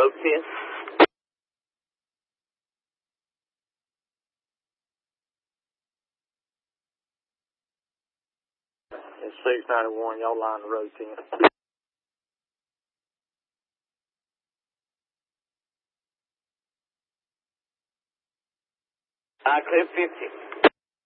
Road 10. It's 691, y'all line the Road 10. Clear 50.